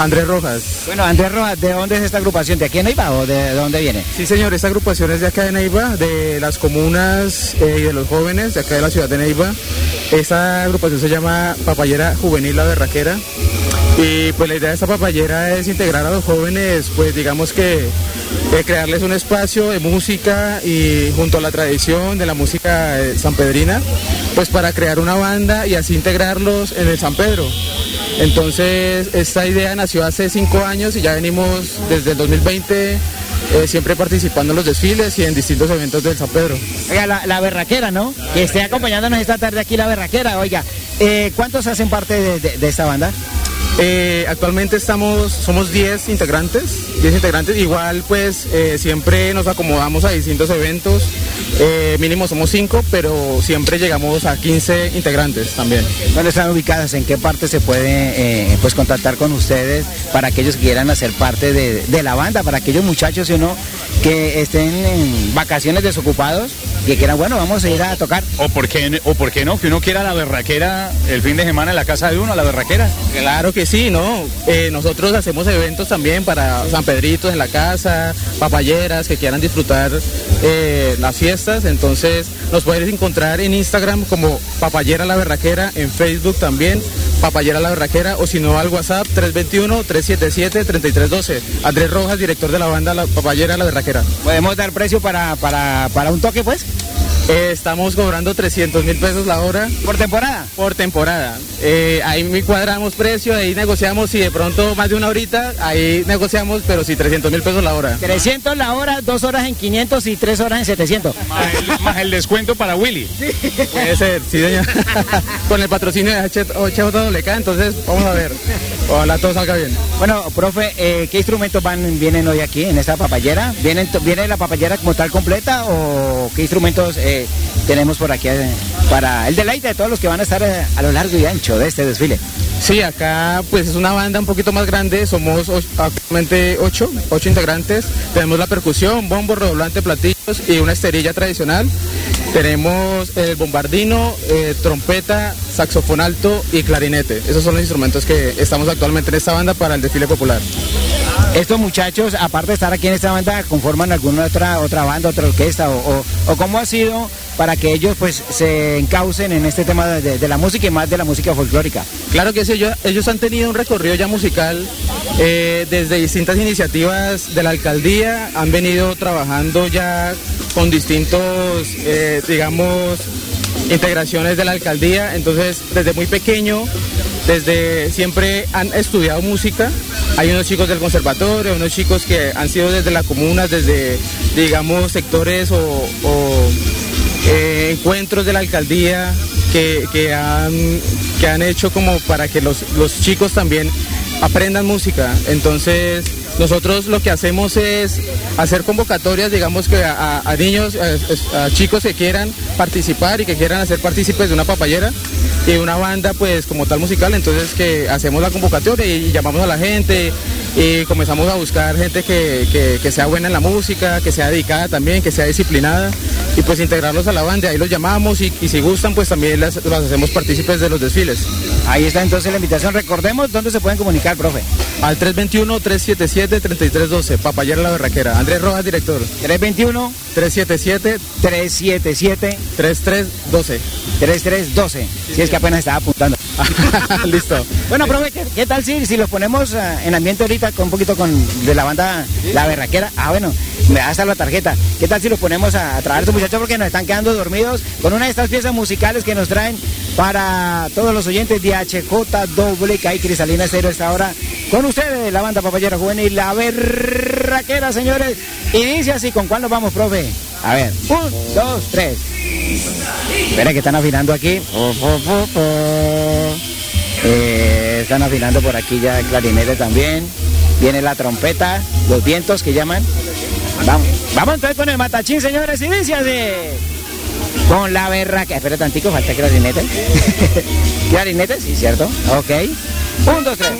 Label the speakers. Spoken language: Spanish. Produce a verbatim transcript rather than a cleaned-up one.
Speaker 1: Andrés Rojas.
Speaker 2: Bueno, Andrés Rojas, ¿de dónde es esta agrupación? ¿De aquí en Neiva o de, de dónde viene?
Speaker 1: Sí, señor, esta agrupación es de acá de Neiva, de las comunas eh, y de los jóvenes de acá de la ciudad de Neiva. Esta agrupación se llama Papayera Juvenil La Berraquera. Y pues la idea de esta papayera es integrar a los jóvenes, pues digamos que eh, crearles un espacio de música y junto a la tradición de la música eh, sanpedrina, pues para crear una banda y así integrarlos en el San Pedro. Entonces esta idea nació hace cinco años y ya venimos desde el dos mil veinte eh, siempre participando en los desfiles y en distintos eventos del San Pedro.
Speaker 2: Oiga, la, la Berraquera, ¿no? Que esté acompañándonos esta tarde aquí la Berraquera. Oiga, eh, ¿cuántos hacen parte de, de, de esta banda?
Speaker 1: Eh, actualmente estamos, somos diez integrantes, diez integrantes, igual pues eh, siempre nos acomodamos a distintos eventos, eh, mínimo somos cinco, pero siempre llegamos a quince integrantes también.
Speaker 2: ¿Dónde están ubicadas? ¿En qué parte se puede eh, pues contactar con ustedes para aquellos que quieran hacer parte de, de la banda, para aquellos muchachos, ¿sí o no?, que estén en vacaciones desocupados y que quieran, bueno, vamos a ir a tocar?
Speaker 3: O por qué, o por qué no, que uno quiera la berraquera el fin de semana en la casa de uno, la berraquera.
Speaker 1: Claro que sí, ¿no? Eh, nosotros hacemos eventos también para San Pedritos en la casa, papayeras que quieran disfrutar eh, las fiestas, entonces nos puedes encontrar en Instagram como Papayera La Berraquera, en Facebook también, Papayera La Berraquera, o si no al WhatsApp tres dos uno, tres siete siete, tres tres uno dos. Andrés Rojas, director de la banda La Papayera La Berraquera.
Speaker 2: ¿Podemos dar precio para, para, para un toque, pues?
Speaker 1: Eh, estamos cobrando trescientos mil pesos la hora.
Speaker 2: ¿Por temporada?
Speaker 1: Por temporada. Eh, ahí cuadramos precio, ahí negociamos, si de pronto más de una horita, ahí negociamos, pero sí, trescientos mil pesos la hora.
Speaker 2: trescientos la hora, dos horas en quinientos y tres horas en setecientos.
Speaker 3: Más el, más el descuento para Willy.
Speaker 1: Sí. Puede ser, sí, señor. Con el patrocinio de H J W K, entonces vamos a ver. Ojalá todo salga bien.
Speaker 2: Bueno, profe, eh, ¿qué instrumentos van, vienen hoy aquí en esta papayera? ¿Vienen, ¿Viene la papayera como tal completa o qué instrumentos eh, tenemos por aquí eh, para el deleite de todos los que van a estar eh, a lo largo y ancho de este desfile?
Speaker 1: Sí, acá pues es una banda un poquito más grande, somos ocho, actualmente ocho, ocho integrantes. Tenemos la percusión, bombo, redoblante, platillos y una esterilla tradicional. Tenemos el bombardino, eh, trompeta, saxofón alto y clarinete. Esos son los instrumentos que estamos actualmente en esta banda para el desfile popular.
Speaker 2: Estos muchachos, aparte de estar aquí en esta banda, ¿conforman alguna otra otra banda, otra orquesta? O, o, o cómo ha sido para que ellos pues se encaucen en este tema de, de la música y más de la música folclórica?
Speaker 1: Claro que sí, ellos, ellos han tenido un recorrido ya musical eh, desde distintas iniciativas de la alcaldía, han venido trabajando ya con distintos, eh, digamos, integraciones de la alcaldía, entonces desde muy pequeño, desde siempre han estudiado música. Hay unos chicos del conservatorio, unos chicos que han sido desde la comuna, desde, digamos, sectores o, o eh, encuentros de la alcaldía que, que, han, que han hecho como para que los, los chicos también aprendan música. Entonces nosotros lo que hacemos es hacer convocatorias, digamos que a, a niños, a, a chicos que quieran participar y que quieran hacer partícipes de una papayera y una banda pues como tal musical, entonces que hacemos la convocatoria y llamamos a la gente y comenzamos a buscar gente que, que, que sea buena en la música, que sea dedicada también, que sea disciplinada y pues integrarlos a la banda, ahí los llamamos y, y si gustan pues también las, las hacemos partícipes de los desfiles.
Speaker 2: Ahí está entonces la invitación, recordemos dónde se pueden comunicar, profe.
Speaker 1: Al tres dos uno, tres siete siete, tres tres uno dos, Papayera La Berraquera. Andrés Rojas, director.
Speaker 2: tres dos uno,
Speaker 1: tres siete siete,
Speaker 2: tres siete siete,
Speaker 1: tres tres uno dos.
Speaker 2: tres tres uno dos, si es que apenas estaba apuntando.
Speaker 1: Listo.
Speaker 2: Bueno, profe, ¿qué, qué tal si, si los ponemos uh, en ambiente ahorita con un poquito con de la banda La Berraquera? Ah, bueno, me da hasta la tarjeta. ¿Qué tal si los ponemos a, a trabajar estos muchachos porque nos están quedando dormidos con una de estas piezas musicales que nos traen para todos los oyentes de H J W K y Cristalina Estéreo esta hora con ustedes, la banda Papayera Juvenil La Berraquera, señores? Y dice así, ¿con cuál nos vamos, profe? A ver, un, dos, tres. Espera que están afinando aquí. Eh, están afinando por aquí ya el clarinete también. Viene la trompeta, los vientos que llaman. Vamos, vamos entonces con el matachín, señores, y dice así. Con La Berraquera. Espera tantico, falta clarinete. ¿Clarinete? Sí, cierto. Ok. Un, dos, tres.